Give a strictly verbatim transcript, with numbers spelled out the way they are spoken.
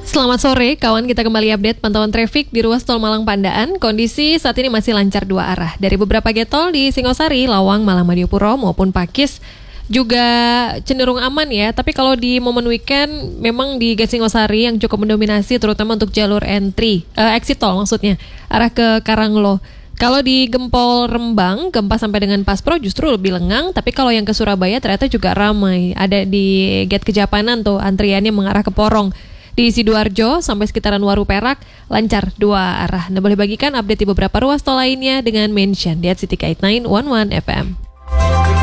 Selamat sore, kawan, kita kembali update pantauan traffic di ruas tol Malang Pandaan. Kondisi saat ini masih lancar dua arah. Dari beberapa gate tol di Singosari, Lawang, Malang Madiopuro maupun Pakis juga cenderung aman ya. Tapi kalau di momen weekend memang di gate Singosari yang cukup mendominasi terutama untuk jalur entry, uh, exit tol maksudnya, arah ke Karanglo. Kalau di Gempol Rembang, Gempa sampai dengan Paspro justru lebih lengang, tapi kalau yang ke Surabaya ternyata juga ramai. Ada di gate Kejapanan tuh antriannya mengarah ke Porong. Di Sidoarjo sampai sekitaran Waru Perak lancar dua arah. Nah, boleh bagikan update di beberapa ruas tol lainnya dengan mention di at city delapan sembilan satu satu F M.